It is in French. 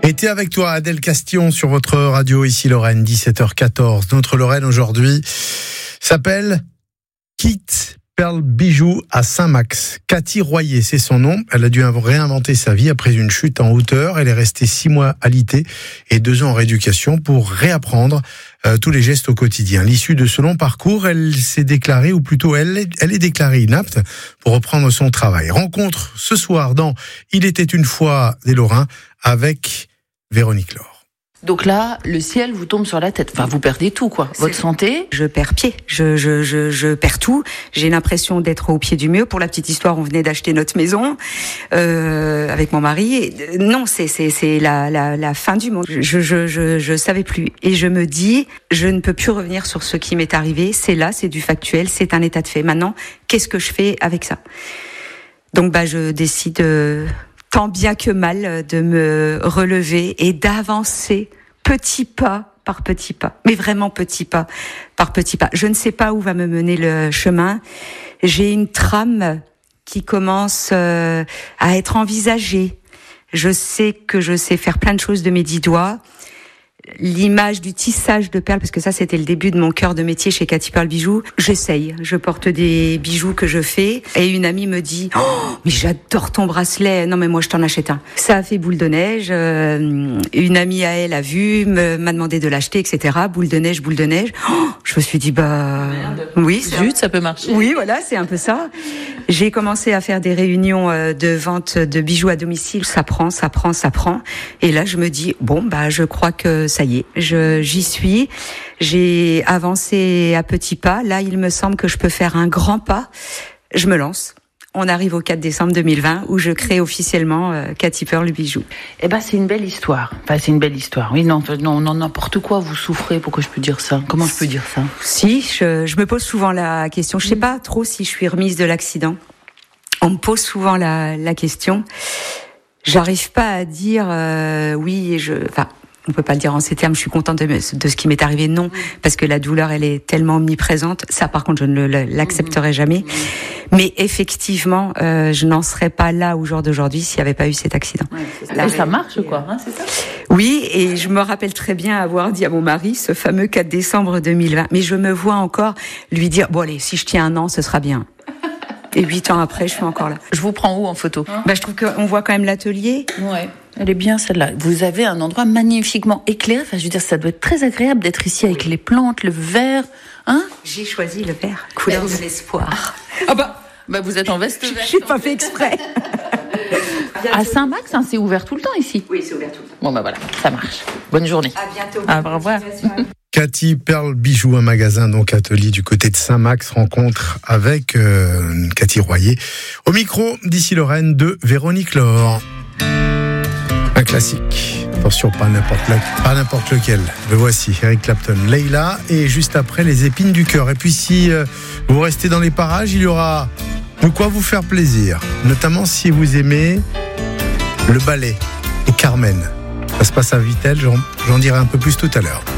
Été avec toi, Adèle Castillon, sur votre radio, ici Lorraine, 17h14. Notre Lorraine aujourd'hui s'appelle Kit Perle Bijou à Saint-Max. Cathy Royer, c'est son nom. Elle a dû réinventer sa vie après une chute en hauteur. Elle est restée 6 mois alitée et 2 ans en rééducation pour réapprendre tous les gestes au quotidien. L'issue de ce long parcours, elle s'est déclarée, ou plutôt elle est déclarée inapte pour reprendre son travail. Rencontre ce soir dans Il était une fois des Lorrains avec Véronique Laure. Donc là, le ciel vous tombe sur la tête. Enfin, vous perdez tout, quoi. Votre santé. Je perds pied. Je perds tout. J'ai l'impression d'être au pied du mur. Pour la petite histoire, on venait d'acheter notre maison avec mon mari. Non, c'est la fin du monde. Je savais plus. Et je me dis, je ne peux plus revenir sur ce qui m'est arrivé. C'est là, c'est du factuel, c'est un état de fait. Maintenant, qu'est-ce que je fais avec ça ? Donc, je décide. Tant bien que mal, de me relever et d'avancer petit pas par petit pas, mais vraiment petit pas par petit pas. Je ne sais pas où va me mener le chemin. J'ai une trame qui commence à être envisagée. Je sais que je sais faire plein de choses de mes 10 doigts. L'image du tissage de perles, parce que ça c'était le début de mon cœur de métier chez Cathy Perle Bijoux. J'essaye, je porte des bijoux que je fais et une amie me dit « mais j'adore ton bracelet, non mais moi je t'en achète un ». Ça a fait boule de neige, une amie à elle a vu, m'a demandé de l'acheter, etc. Boule de neige. Je me suis dit oui, Zut, ça peut marcher. Oui, voilà, c'est un peu ça. J'ai commencé à faire des réunions de vente de bijoux à domicile, ça prend. Et là je me dis je crois que ça y est, j'y suis. J'ai avancé à petits pas. Là, il me semble que je peux faire un grand pas. Je me lance. On arrive au 4 décembre 2020 où je crée officiellement Cathy Perle Bijoux. C'est une belle histoire. Enfin, c'est une belle histoire. Oui, non, n'importe quoi. Vous souffrez. Pourquoi je peux dire ça ? Comment je peux dire ça ? Si, je me pose souvent la question. Je sais pas trop si je suis remise de l'accident. On me pose souvent la question. J'arrive pas à dire oui. On peut pas le dire en ces termes, je suis contente de ce qui m'est arrivé, non, parce que la douleur, elle est tellement omniprésente. Ça, par contre, je ne l'accepterai jamais. Mais effectivement, je n'en serais pas là au jour d'aujourd'hui s'il n'y avait pas eu cet accident. Et ça marche, quoi, c'est ça ? Oui, et je me rappelle très bien avoir dit à mon mari, ce fameux 4 décembre 2020, mais je me vois encore lui dire, allez, si je tiens 1 an, ce sera bien. Et 8 ans après, je suis encore là. Je vous prends où en photo ? Je trouve qu'on voit quand même l'atelier. Ouais. Elle est bien celle-là. Vous avez un endroit magnifiquement éclairé. Enfin, je veux dire, ça doit être très agréable d'être ici avec les plantes, le vert. J'ai choisi le vert, couleur de l'espoir. Vous êtes en veste verte. Je n'ai pas fait exprès. À Saint-Max, c'est ouvert tout le temps ici ? Oui, c'est ouvert tout le temps. Voilà, ça marche. Bonne journée. À bientôt. Au revoir. Cathy Perle Bijoux, un magasin, donc atelier du côté de Saint-Max, rencontre avec Cathy Royer. Au micro, d'ici Lorraine, de Véronique Laure. Un classique. Attention, pas n'importe lequel. Le voici, Eric Clapton, Leila, et juste après, les épines du cœur. Et puis si vous restez dans les parages, il y aura de quoi vous faire plaisir. Notamment si vous aimez le ballet et Carmen. Ça se passe à Vittel, j'en dirai un peu plus tout à l'heure.